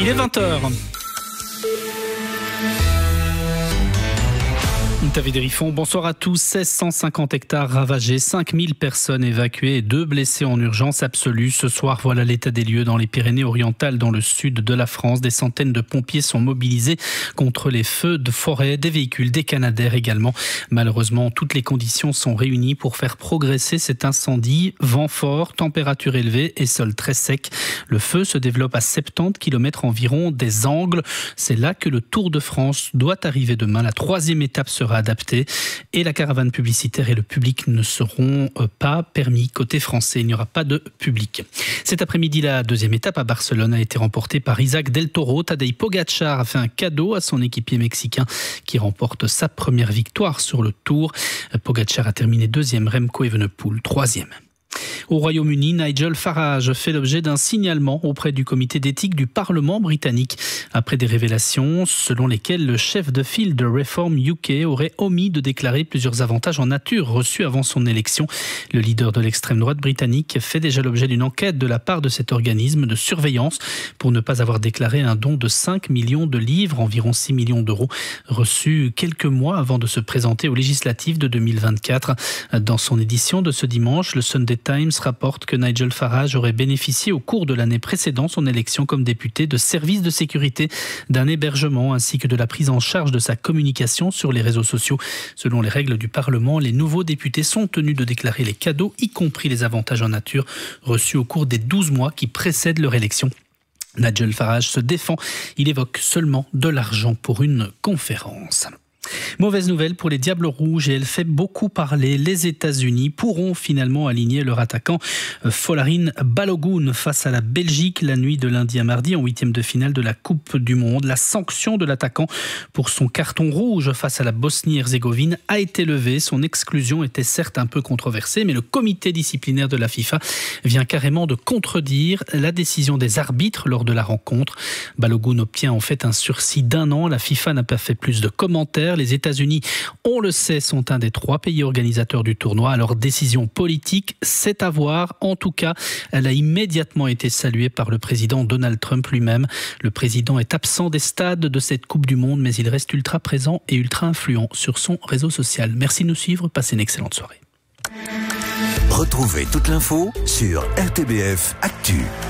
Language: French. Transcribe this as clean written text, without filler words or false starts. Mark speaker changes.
Speaker 1: Il est 20h. David Riffon, bonsoir à tous. 1650 hectares ravagés, 5000 personnes évacuées et 2 blessés en urgence absolue. Ce soir, voilà l'état des lieux dans les Pyrénées-Orientales, dans le sud de la France. Des centaines de pompiers sont mobilisés contre les feux de forêt, des véhicules, des canadaires également. Malheureusement, toutes les conditions sont réunies pour faire progresser cet incendie. Vent fort, température élevée et sol très sec. Le feu se développe à 70 km environ des Angles. C'est là que le Tour de France doit arriver demain. La 3e étape sera adapté et la caravane publicitaire et le public ne seront pas permis. Côté français, il n'y aura pas de public. Cet après-midi, la 2e étape à Barcelone a été remportée par Isaac Del Toro. Tadej Pogačar a fait un cadeau à son équipier mexicain qui remporte sa première victoire sur le Tour. Pogačar a terminé 2e, Remco Evenepoel 3e. Au Royaume-Uni, Nigel Farage fait l'objet d'un signalement auprès du comité d'éthique du Parlement britannique après des révélations selon lesquelles le chef de file de Reform UK aurait omis de déclarer plusieurs avantages en nature reçus avant son élection. Le leader de l'extrême droite britannique fait déjà l'objet d'une enquête de la part de cet organisme de surveillance pour ne pas avoir déclaré un don de 5 millions de livres, environ 6 millions d'euros, reçus quelques mois avant de se présenter aux législatives de 2024. Dans son édition de ce dimanche, le Sunday Times rapporte que Nigel Farage aurait bénéficié au cours de l'année précédant son élection comme député de services de sécurité, d'un hébergement ainsi que de la prise en charge de sa communication sur les réseaux sociaux. Selon les règles du Parlement, les nouveaux députés sont tenus de déclarer les cadeaux, y compris les avantages en nature reçus au cours des 12 mois qui précèdent leur élection. Nigel Farage se défend, il évoque seulement de l'argent pour une conférence. Mauvaise nouvelle pour les Diables Rouges et elle fait beaucoup parler. Les États-Unis pourront finalement aligner leur attaquant Folarin Balogun face à la Belgique la nuit de lundi à mardi en 8e de finale de la Coupe du Monde. La sanction de l'attaquant pour son carton rouge face à la Bosnie-Herzégovine a été levée. Son exclusion était certes un peu controversée, mais le comité disciplinaire de la FIFA vient carrément de contredire la décision des arbitres lors de la rencontre. Balogun obtient en fait un sursis d'1 an. La FIFA n'a pas fait plus de commentaires. Les États-Unis, on le sait, sont un des 3 pays organisateurs du tournoi. Leur décision politique, c'est à voir. En tout cas, elle a immédiatement été saluée par le président Donald Trump lui-même. Le président est absent des stades de cette Coupe du Monde, mais il reste ultra présent et ultra influent sur son réseau social. Merci de nous suivre. Passez une excellente soirée.
Speaker 2: Retrouvez toute l'info sur RTBF Actu.